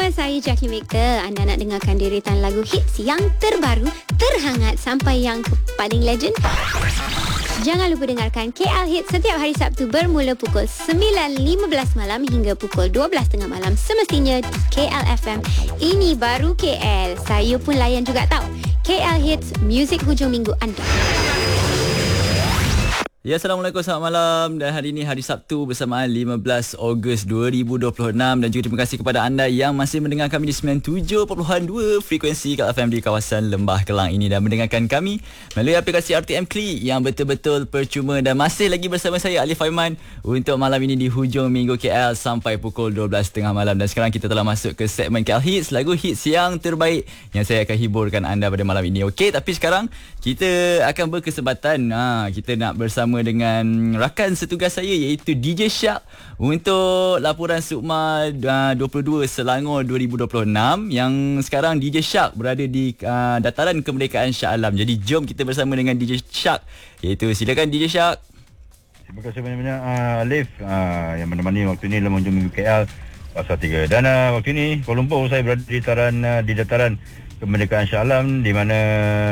dengan saya Jackie Victor. Anda nak dengarkan deretan lagu hits yang terbaru, terhangat sampai yang paling legend? Jangan lupa dengarkan KL Hits setiap hari Sabtu bermula pukul 9.15 malam hingga pukul 12.30 malam semestinya di KL FM. Ini baru KL. Saya pun layan juga tahu. KL Hits, muzik hujung minggu anda. Ya, Assalamualaikum, selamat malam. Dan hari ini hari Sabtu bersamaan 15 Ogos 2026. Dan juga terima kasih kepada anda yang masih mendengar kami di 97.2 frekuensi KL FM di kawasan Lembah Kelang ini, dan mendengarkan kami melalui aplikasi RTM Klik yang betul-betul percuma. Dan masih lagi bersama saya Alif Aiman untuk malam ini di hujung minggu KL sampai pukul 12.30 malam. Dan sekarang kita telah masuk ke segmen KL Hits, lagu hits yang terbaik yang saya akan hiburkan anda pada malam ini. Okey, tapi sekarang kita akan berkesempatan kita nak bersama dengan rakan setugas saya iaitu DJ Shark untuk laporan Sukma 22 Selangor 2026, yang sekarang DJ Shark berada di Dataran Kemerdekaan Shah Alam. Jadi jom kita bersama dengan DJ Shark, iaitu silakan DJ Shark. Terima kasih banyak-banyak Alif yang menemani waktu ini dalam hujung minggu KL Pasar 3. Dan waktu ini Kuala Lumpur, saya berada di Dataran Kemerdekaan Shah Alam, di mana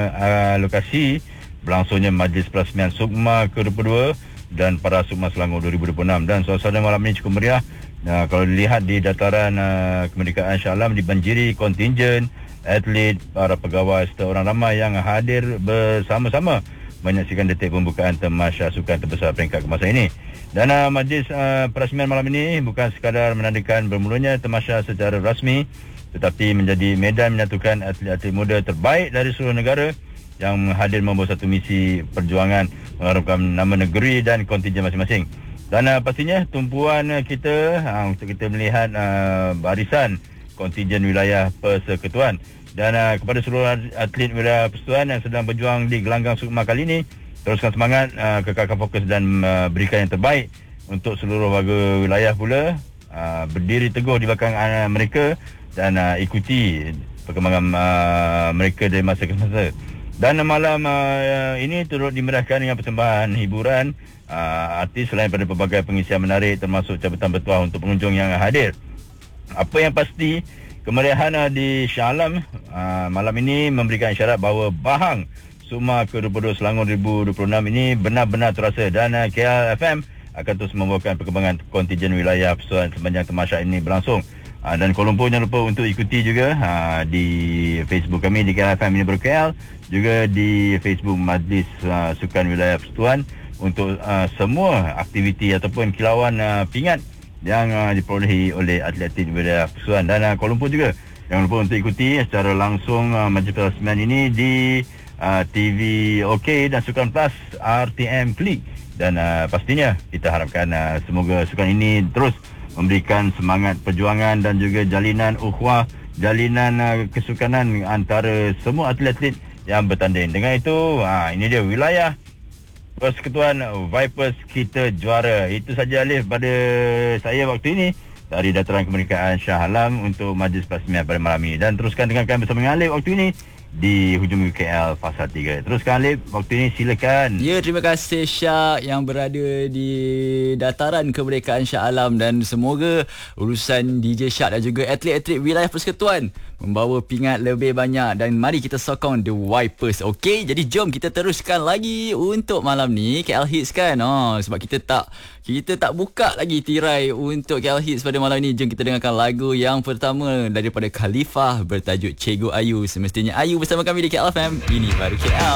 lokasi berlangsungnya Majlis Perasmian Sukma ke-22 dan para Sukma Selangor 2026. Dan suasana malam ini cukup meriah. Kalau dilihat di Dataran Kemerdekaan Shah Alam dibanjiri kontingen, atlet, para pegawai serta orang ramai yang hadir bersama-sama menyaksikan detik pembukaan tamasya sukan terbesar peringkat kemasan ini. Dan Majlis Perasmian malam ini bukan sekadar menandakan bermulanya tamasya secara rasmi, tetapi menjadi medan menyatukan atlet-atlet muda terbaik dari seluruh negara yang hadir membawa satu misi perjuangan mengharumkan nama negeri dan kontingen masing-masing. Dan pastinya tumpuan kita untuk kita melihat barisan kontingen wilayah persekutuan. Dan kepada seluruh atlet wilayah persekutuan yang sedang berjuang di gelanggang Sukma kali ini, teruskan semangat, kekalkan fokus dan berikan yang terbaik untuk seluruh warga wilayah pula. Berdiri teguh di belakang mereka dan ikuti perkembangan mereka dari masa ke masa. Dan malam ini turut dimeriahkan dengan persembahan hiburan artis selain pada pelbagai pengisian menarik, termasuk cabutan bertuah untuk pengunjung yang hadir. Apa yang pasti, kemeriahan di Shah Alam malam ini memberikan isyarat bahawa bahang Sukma ke-22 Selangor 2026 ini benar-benar terasa. Dan KL FM akan terus membawakan perkembangan kontingen wilayah persekutuan sepanjang tamasya ini berlangsung. Dan Kuala Lumpur jangan lupa untuk ikuti juga di Facebook kami di KL FM ini KL, juga di Facebook Majlis Sukan Wilayah Persekutuan untuk semua aktiviti ataupun kilauan pingat yang diperolehi oleh atlet-atlet wilayah persekutuan. Dan Kuala Lumpur juga jangan lupa untuk ikuti secara langsung Majlis Perasmian ini di TV OK dan Sukan Plus RTM Klik. Dan pastinya kita harapkan semoga sukan ini terus memberikan semangat perjuangan dan juga jalinan ukhuwah, jalinan kesukanan antara semua atlet-atlet yang bertanding. Dengan itu, ini dia wilayah persekutuan Vipers kita juara. Itu saja Alif pada saya waktu ini dari Dataran Kemerdekaan Shah Alam untuk Majlis Perasmian pada malam ini. Dan teruskan dengarkan bersama dengan Alif waktu ini di hujung KL Pasar 3. Teruskan Alif, waktu ini silakan. Ya, terima kasih Syak yang berada di Dataran Kemerdekaan Shah Alam, dan semoga urusan DJ Syak dan juga atlet-atlet wilayah persekutuan membawa pingat lebih banyak, dan mari kita sokong The Vipers. Okey, jadi jom kita teruskan lagi untuk malam ni KL Hits kan. Sebab kita tak buka lagi tirai untuk KL Hits pada malam ni. Jom kita dengarkan lagu yang pertama daripada Khalifah bertajuk Cikgu Ayu. Semestinya Ayu bersama kami di KL FM. Ini baru KL.